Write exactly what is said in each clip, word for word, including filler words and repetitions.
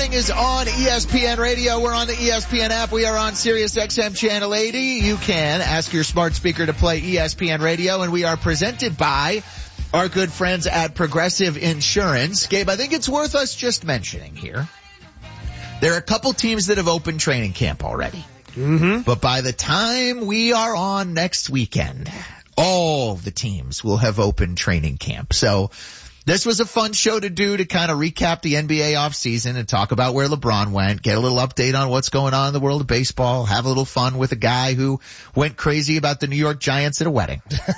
Morning is on E S P N Radio. We're on the E S P N app. We are on Sirius X M Channel eighty. You can ask your smart speaker to play E S P N Radio, and we are presented by our good friends at Progressive Insurance. Gabe, I think it's worth us just mentioning here. There are a couple teams that have opened training camp already. Mm-hmm. But by the time we are on next weekend, all the teams will have opened training camp. So this was a fun show to do to kind of recap the N B A offseason and talk about where LeBron went, get a little update on what's going on in the world of baseball, have a little fun with a guy who went crazy about the New York Giants at a wedding.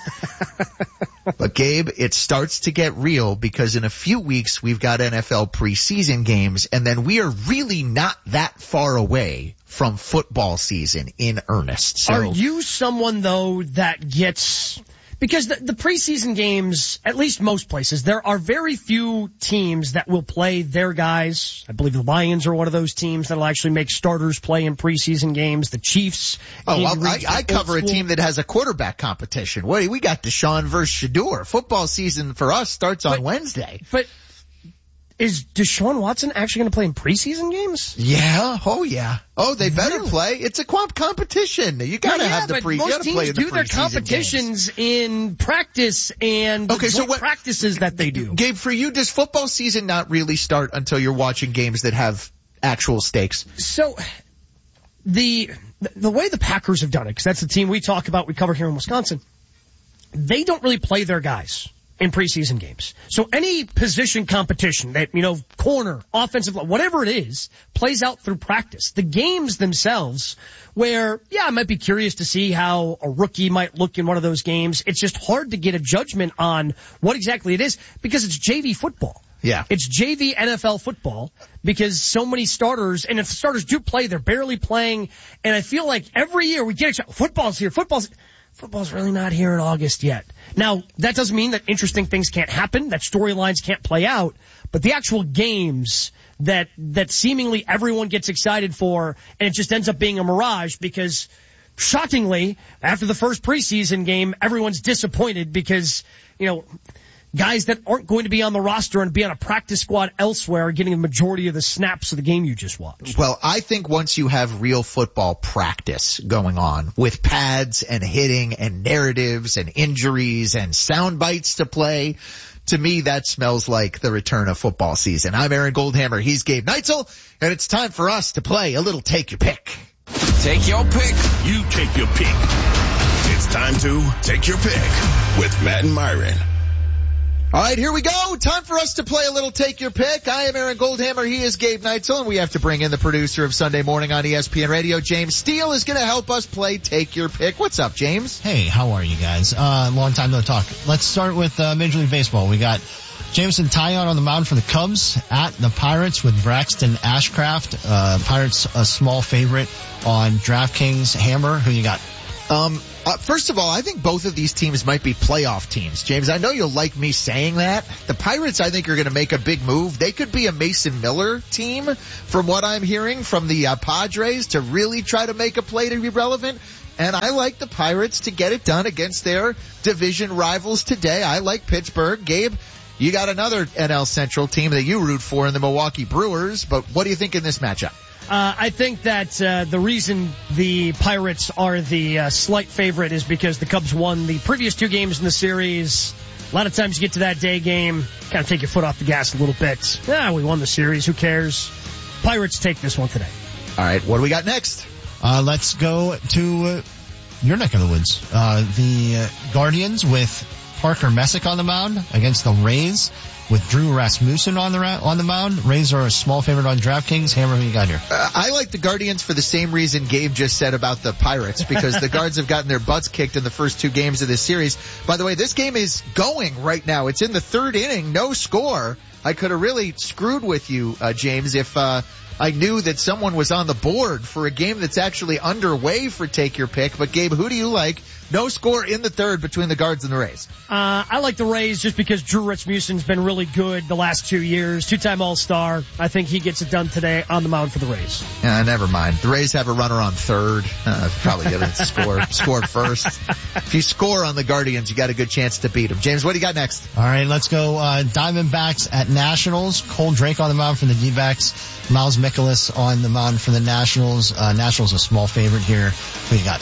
But Gabe, it starts to get real because in a few weeks we've got N F L preseason games, and then we are really not that far away from football season in earnest. So, are you someone, though, that gets... Because the, the preseason games, at least most places, there are very few teams that will play their guys. I believe the Lions are one of those teams that will actually make starters play in preseason games. The Chiefs. Oh, well, I, I cover a team that has a quarterback competition. Wait, we got Deshaun versus Shador. Football season for us starts on but, Wednesday. But is Deshaun Watson actually going to play in preseason games? Yeah. Oh, yeah. Oh, they better really? play. It's a comp competition. You got to yeah, have the but pre. Most you got to play in the do their competitions games. in practice and okay, the so what, practices that they do. Gabe, for you, does football season not really start until you're watching games that have actual stakes? So the the way the Packers have done it, because that's the team we talk about, we cover here in Wisconsin, they don't really play their guys in preseason games. So any position competition that, you know, corner, offensive, whatever it is, plays out through practice. The games themselves, where, yeah, I might be curious to see how a rookie might look in one of those games. It's just hard to get a judgment on what exactly it is because it's J V football. Yeah. It's J V N F L football because so many starters, and if the starters do play, they're barely playing. And I feel like every year we get a football's here, football's Football's really not here in August yet. Now, that doesn't mean that interesting things can't happen, that storylines can't play out, but the actual games that that seemingly everyone gets excited for, and it just ends up being a mirage because, shockingly, after the first preseason game, everyone's disappointed because, you know, guys that aren't going to be on the roster and be on a practice squad elsewhere are getting the majority of the snaps of the game you just watched. Well, I think once you have real football practice going on with pads and hitting and narratives and injuries and sound bites to play, to me that smells like the return of football season. I'm Aaron Goldhammer. He's Gabe Neitzel, and it's time for us to play a little Take Your Pick. Take your pick. You take your pick. It's time to Take Your Pick with Matt and Myron. All right, here we go. Time for us to play a little Take Your Pick. I am Aaron Goldhammer. He is Gabe Neitzel, and we have to bring in the producer of Sunday Morning on E S P N Radio, James Steele, is going to help us play Take Your Pick. What's up, James? Hey, how are you guys? Uh, long time no talk. Let's start with uh, Major League Baseball. We got Jameson Taillon on the mound for the Cubs at the Pirates with Braxton Ashcraft. Uh, Pirates a small favorite on DraftKings. Hammer, who you got? Um, uh, first of all, I think both of these teams might be playoff teams. James, I know you'll like me saying that. The Pirates, I think, are going to make a big move. They could be a Mason Miller team, from what I'm hearing from the uh, Padres, to really try to make a play to be relevant. And I like the Pirates to get it done against their division rivals today. I like Pittsburgh. Gabe, you got another N L Central team that you root for in the Milwaukee Brewers, but what do you think in this matchup? Uh, I think that uh, the reason the Pirates are the uh, slight favorite is because the Cubs won the previous two games in the series. A lot of times you get to that day game, kind of take your foot off the gas a little bit. Yeah, we won the series. Who cares? Pirates take this one today. All right, what do we got next? Uh, let's go to uh, your neck of the woods. Uh, the uh, Guardians with Parker Messick on the mound against the Rays with Drew Rasmussen on the ra- on the mound. Rays are a small favorite on DraftKings. Hammer, who you got here? Uh, I like the Guardians for the same reason Gabe just said about the Pirates, because the Guards have gotten their butts kicked in the first two games of this series. By the way, this game is going right now. It's in the third inning, no score. I could have really screwed with you, uh, James, if uh I knew that someone was on the board for a game that's actually underway for Take Your Pick. But Gabe, who do you like? No score in the third between the Guards and the Rays. Uh, I like the Rays just because Drew Rasmussen's been really good the last two years. Two-time All-Star. I think he gets it done today on the mound for the Rays. Uh, never mind. The Rays have a runner on third. Uh, probably going to score, score first. If you score on the Guardians, you got a good chance to beat them. James, what do you got next? All right, let's go uh, Diamondbacks at Nationals. Cole Drake on the mound for the D-backs. Miles Mikolas on the mound for the Nationals. Uh, Nationals a small favorite here. Who you got?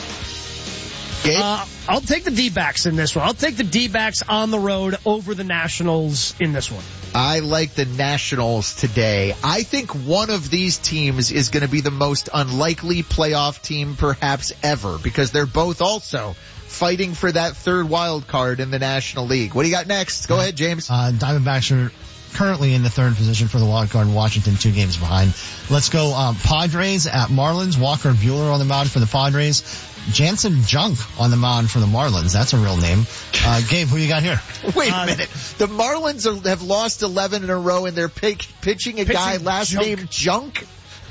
Uh, I'll take the D-backs in this one. I'll take the D-backs on the road over the Nationals in this one. I like the Nationals today. I think one of these teams is going to be the most unlikely playoff team perhaps ever because they're both also fighting for that third wild card in the National League. What do you got next? Go ahead, James. Uh, Diamondbacks are currently in the third position for the wild card. Washington two games behind. Let's go um, Padres at Marlins. Walker Buehler on the mound for the Padres. Jansen Junk on the mound for the Marlins. That's a real name. Uh, Gabe, who you got here? Wait a uh, minute. The Marlins are, have lost eleven in a row and they're pick, pitching a pitching guy last Junk. name Junk?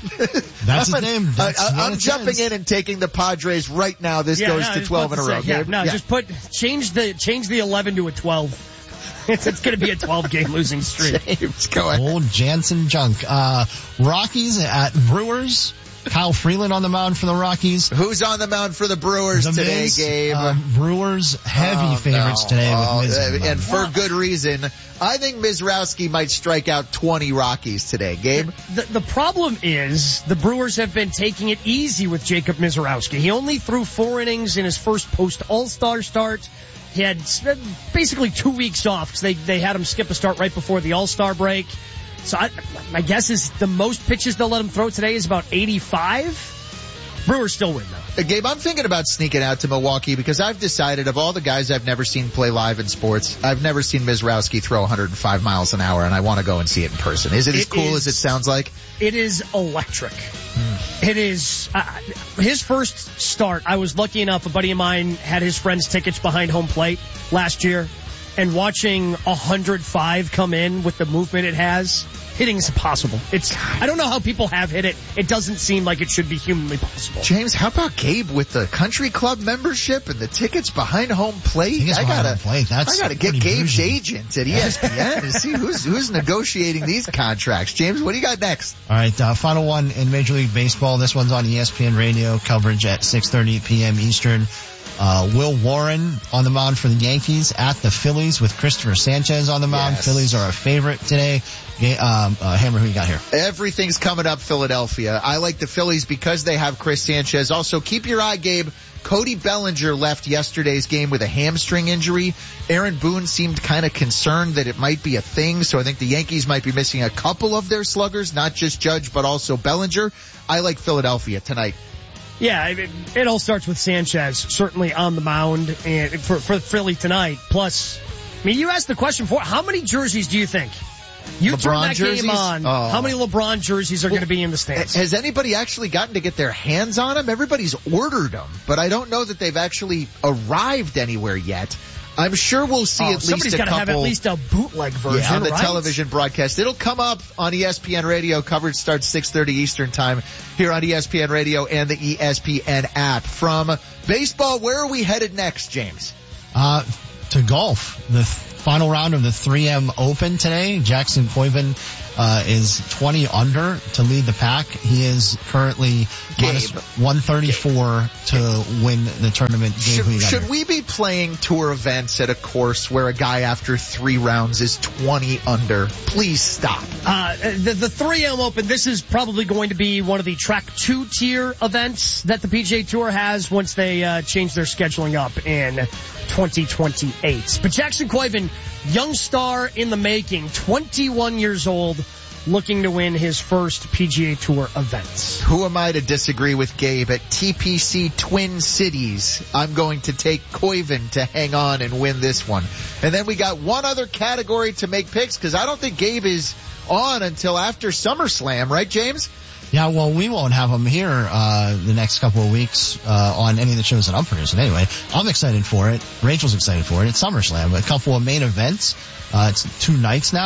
That's his name. That's I, I, what I'm it jumping says. in and taking the Padres right now. This Yeah, goes no, I to was twelve in about a to row. say, yeah, Gabe? no, Yeah. just put, change the, change the eleven to a twelve. It's, it's going to be a twelve game losing streak. James, go ahead. Old Jansen Junk. Uh, Rockies at Brewers. Kyle Freeland on the mound for the Rockies. Who's on the mound for the Brewers The today, Miz, Gabe? uh, Brewers heavy Oh, favorites no. today Oh, with Miz. on the and mound. for good reason. I think Mizrowski might strike out twenty Rockies today. Gabe? The, the problem is the Brewers have been taking it easy with Jacob Mizorowski. He only threw four innings in his first post-All-Star start. He had basically two weeks off because they, they had him skip a start right before the All-Star break. So I, my guess is the most pitches they'll let him throw today is about eighty-five. Brewers still win, though. Uh, Gabe, I'm thinking about sneaking out to Milwaukee because I've decided of all the guys I've never seen play live in sports, I've never seen Mizrowski throw one hundred five miles an hour, and I want to go and see it in person. Is it, it as cool is, as it sounds like? It is electric. Mm. It is. Uh, his first start, I was lucky enough, a buddy of mine had his friend's tickets behind home plate last year, and watching one hundred five come in with the movement it has, hitting is impossible. It's, I don't know how people have hit it. It doesn't seem like it should be humanly possible. James, how about Gabe with the country club membership and the tickets behind home plate? Tickets I behind gotta, home plate. That's I gotta get pretty Gabe's bougie. agent at E S P N to see who's, who's negotiating these contracts. James, what do you got next? All right, uh, final one in Major League Baseball. This one's on E S P N Radio, coverage at six thirty p.m. Eastern. Uh, Will Warren on the mound for the Yankees at the Phillies with Christopher Sanchez on the mound. Yes. Phillies are a favorite today. Um, uh, Hammer, who you got here? Everything's coming up Philadelphia. I like the Phillies because they have Chris Sanchez. Also, keep your eye, Gabe. Cody Bellinger left yesterday's game with a hamstring injury. Aaron Boone seemed kind of concerned that it might be a thing, so I think the Yankees might be missing a couple of their sluggers, not just Judge, but also Bellinger. I like Philadelphia tonight. Yeah, it, it all starts with Sanchez, certainly on the mound and for, for Philly tonight. Plus, I mean, you asked the question before, how many jerseys do you think? You LeBron turn that jerseys? game on, Oh. how many LeBron jerseys are Well, going to be in the stands? Has anybody actually gotten to get their hands on them? Everybody's ordered them, but I don't know that they've actually arrived anywhere yet. I'm sure we'll see oh, at least somebody's a got to couple. have at least a bootleg version, Yeah, on the right? television broadcast. It'll come up on E S P N Radio. Coverage starts six thirty Eastern time here on E S P N Radio and the E S P N app. From baseball, where are we headed next, James? Uh, to golf. The th- final round of the three M Open today. Jackson Coyben uh, is twenty under to lead the pack. He is currently minus one thirty-four to win the tournament. Gabe, who you Should, got should here? we be playing tour events at a course where a guy after three rounds is twenty under? Please stop. Uh, the, the three M Open, this is probably going to be one of the track two tier events that the P G A Tour has once they uh, change their scheduling up in twenty twenty-eight. But Jackson Coyben, young star in the making, twenty-one years old, looking to win his first P G A Tour event. Who am I to disagree with Gabe? At T P C Twin Cities, I'm going to take Coyven to hang on and win this one. And then we got one other category to make picks because I don't think Gabe is on until after SummerSlam, right, James? Yeah, well, we won't have him here uh the next couple of weeks uh on any of the shows that I'm producing. Anyway, I'm excited for it. Rachel's excited for it. It's SummerSlam, a couple of main events. Uh It's two nights now.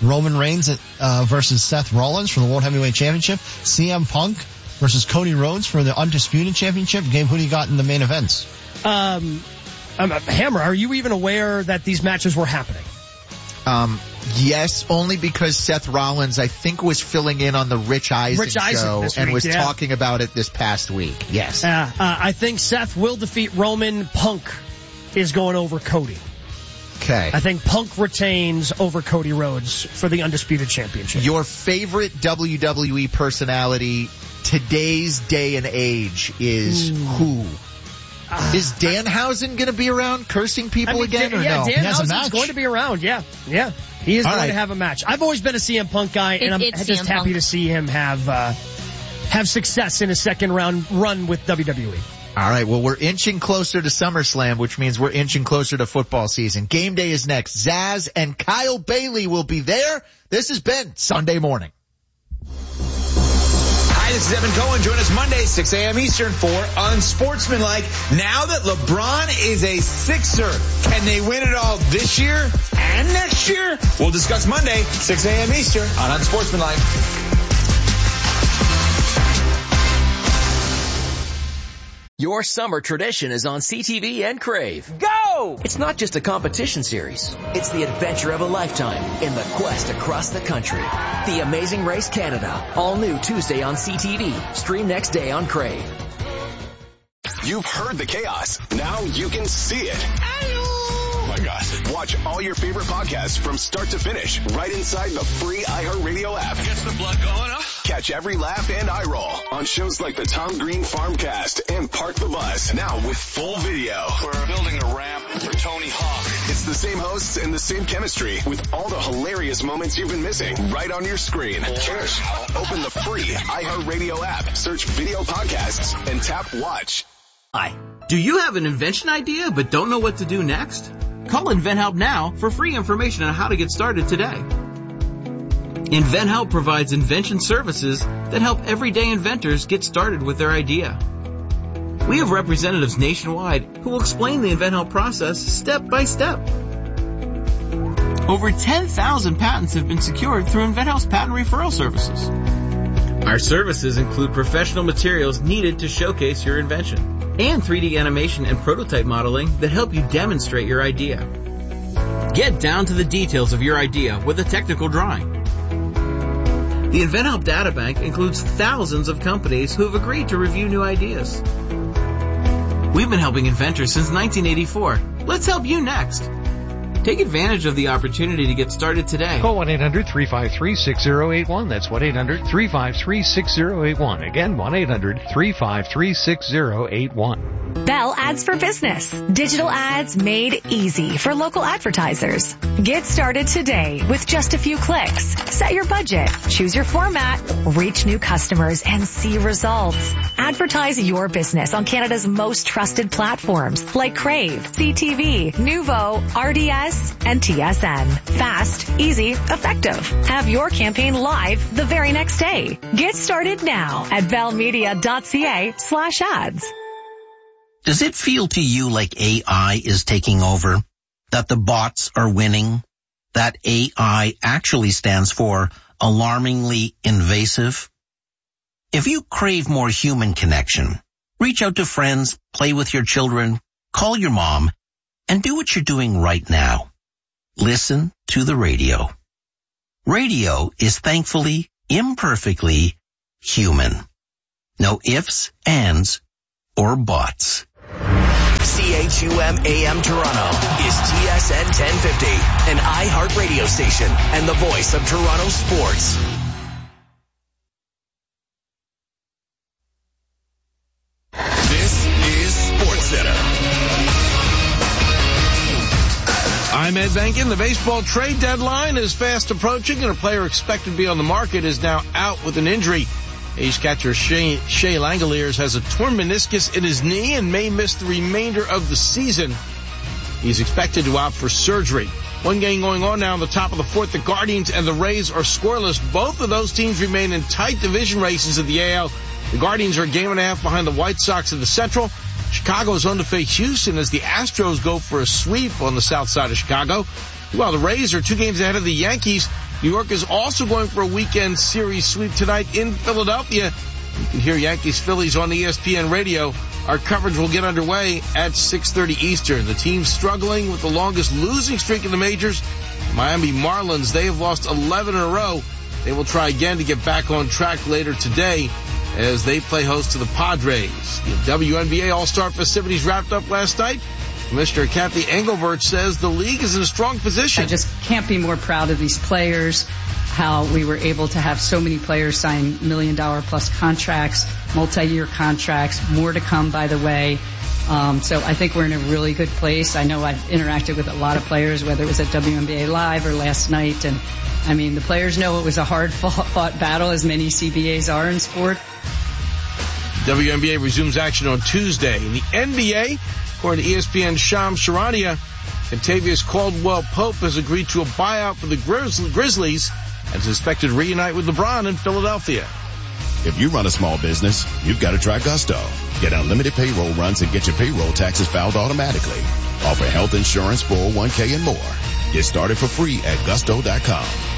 Roman Reigns uh, versus Seth Rollins for the World Heavyweight Championship. C M Punk versus Cody Rhodes for the Undisputed Championship. Gabe, who do you got in the main events? Um, um, Hammer, are you even aware that these matches were happening? Um, yes, only because Seth Rollins, I think, was filling in on the Rich Eisen Rich Eisen show this and week, was yeah. talking about it this past week. Yes. Uh, uh, I think Seth will defeat Roman. Punk is going over Cody. Okay. I think Punk retains over Cody Rhodes for the Undisputed Championship. Your favorite W W E personality today's day and age is Ooh. who? Uh, is Danhausen going to be around cursing people I mean, again, Dan, or yeah, no? Danhausen's going to be around, yeah. Yeah. He is All going right. to have a match. I've always been a C M Punk guy, and it, I'm just happy Punk. to see him have uh, have success in his second round run with W W E. All right, well, we're inching closer to SummerSlam, which means we're inching closer to football season. Game day is next. Zaz and Kyle Bailey will be there. This has been Sunday Morning. Hi, this is Evan Cohen. Join us Monday, six a.m. Eastern for Unsportsmanlike. Now that LeBron is a Sixer, can they win it all this year and next year? We'll discuss Monday, six a.m. Eastern on Unsportsmanlike. Your summer tradition is on C T V and Crave. Go! It's not just a competition series. It's the adventure of a lifetime in the quest across the country. The Amazing Race Canada. All new Tuesday on C T V. Stream next day on Crave. You've heard the chaos. Now you can see it. Oh my God. Watch all your favorite podcasts from start to finish right inside the free iHeartRadio app. Gets the blood going, huh? Catch every laugh and eye roll on shows like the Tom Green Farmcast and Park the Bus. Now with full video. We're building a ramp for Tony Hawk. It's the same hosts and the same chemistry with all the hilarious moments you've been missing right on your screen. Cheers. Open the free iHeartRadio app, search video podcasts, and tap watch. Hi. Do you have an invention idea but don't know what to do next? Call InventHelp now for free information on how to get started today. InventHelp provides invention services that help everyday inventors get started with their idea. We have representatives nationwide who will explain the InventHelp process step by step. Over ten thousand patents have been secured through InventHelp's patent referral services. Our services include professional materials needed to showcase your invention and three D animation and prototype modeling that help you demonstrate your idea. Get down to the details of your idea with a technical drawing. The InventHelp Databank includes thousands of companies who have agreed to review new ideas. We've been helping inventors since nineteen eighty-four. Let's help you next. Take advantage of the opportunity to get started today. Call one eight hundred three five three six zero eight one. That's one eight hundred three five three six zero eight one. Again, one eight hundred three five three six zero eight one. Bell Ads for Business. Digital ads made easy for local advertisers. Get started today with just a few clicks. Set your budget, choose your format, reach new customers, and see results. Advertise your business on Canada's most trusted platforms like Crave, C T V, Nuvo, R D S, and T S N. Fast, easy, effective. Have your campaign live the very next day. Get started now at bellmedia.ca slash ads. Does it feel to you like A I is taking over? That the bots are winning? That A I actually stands for alarmingly invasive? If you crave more human connection, reach out to friends, play with your children, call your mom, and do what you're doing right now. Listen to the radio. Radio is thankfully, imperfectly human. No ifs, ands, or buts. C H U M A M Toronto is T S N ten fifty, an iHeart radio station and the voice of Toronto sports. This is SportsCenter. I'm Ed Benkin. The baseball trade deadline is fast approaching, and a player expected to be on the market is now out with an injury. Ace catcher Shea, Shea Langoliers has a torn meniscus in his knee and may miss the remainder of the season. He's expected to opt for surgery. One game going on now in the top of the fourth. The Guardians and the Rays are scoreless. Both of those teams remain in tight division races of the A L. The Guardians are a game and a half behind the White Sox in the Central. Chicago is on to face Houston as the Astros go for a sweep on the south side of Chicago. While the Rays are two games ahead of the Yankees New York is also going for a weekend series sweep tonight in Philadelphia. You can hear Yankees-Phillies on E S P N radio. Our coverage will get underway at six thirty Eastern. The team's struggling with the longest losing streak in the majors. Miami Marlins, they have lost eleven in a row. They will try again to get back on track later today as they play host to the Padres. The W N B A All-Star festivities wrapped up last night. Commissioner Kathy Engelbert says the league is in a strong position. I just can't be more proud of these players, how we were able to have so many players sign million dollar plus contracts, multi-year contracts, more to come, by the way. Um, so I think we're in a really good place. I know I've interacted with a lot of players, whether it was at W N B A Live or last night. And I mean, the players know it was a hard fought battle, as many C B As are in sport. W N B A resumes action on Tuesday. In the N B A, according to E S P N's Shams Charania, Kentavious Caldwell-Pope has agreed to a buyout for the Grizzlies and is expected to reunite with LeBron in Philadelphia. If you run a small business, you've got to try Gusto. Get unlimited payroll runs and get your payroll taxes filed automatically. Offer health insurance, four oh one k, and more. Get started for free at gusto dot com.